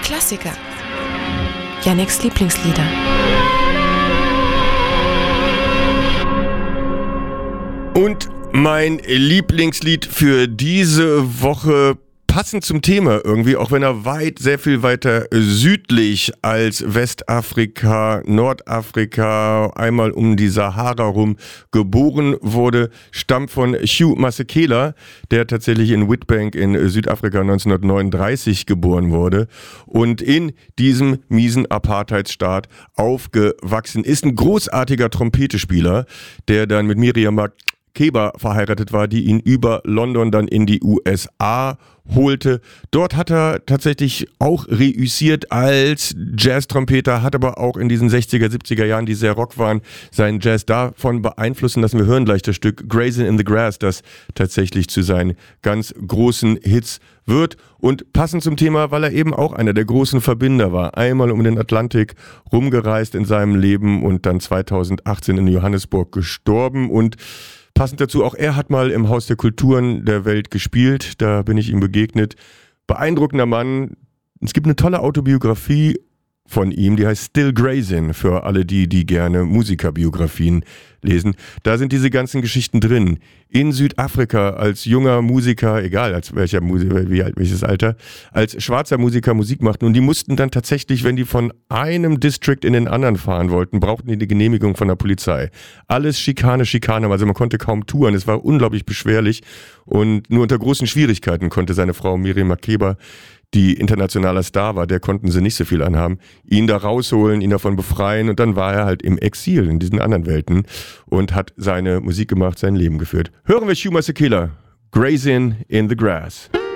Klassiker. Yannicks Lieblingslieder. Und mein Lieblingslied für diese Woche, passend zum Thema irgendwie, auch wenn er sehr viel weiter südlich als Westafrika, Nordafrika, einmal um die Sahara rum geboren wurde, stammt von Hugh Masekela, der tatsächlich in Witbank in Südafrika 1939 geboren wurde und in diesem miesen Apartheidsstaat aufgewachsen ist. Ein großartiger Trompetespieler, der dann mit Miriam Makeba verheiratet war, die ihn über London dann in die USA holte. Dort hat er tatsächlich auch reüssiert als Jazz-Trompeter, hat aber auch in diesen 60er, 70er Jahren, die sehr Rock waren, seinen Jazz davon beeinflussen lassen. Wir hören gleich das Stück Grazing in the Grass, das tatsächlich zu seinen ganz großen Hits wird. Und passend zum Thema, weil er eben auch einer der großen Verbinder war. Einmal um den Atlantik rumgereist in seinem Leben und dann 2018 in Johannesburg gestorben. Und passend dazu, auch er hat mal im Haus der Kulturen der Welt gespielt, da bin ich ihm begegnet. Beeindruckender Mann. Es gibt eine tolle Autobiografie von ihm, die heißt Still Grazing, für alle die gerne Musikerbiografien lesen. Da sind diese ganzen Geschichten drin. In Südafrika als junger Musiker, egal als welches Alter, als schwarzer Musiker Musik machten. Und die mussten dann tatsächlich, wenn die von einem District in den anderen fahren wollten, brauchten die eine Genehmigung von der Polizei. Alles Schikane, also man konnte kaum touren. Es war unglaublich beschwerlich und nur unter großen Schwierigkeiten konnte seine Frau Miriam Makeba, die internationaler Star war, der konnten sie nicht so viel anhaben, ihn da rausholen, ihn davon befreien und dann war er halt im Exil in diesen anderen Welten und hat seine Musik gemacht, sein Leben geführt. Hören wir Hugh Masekela, Grazing in the Grass.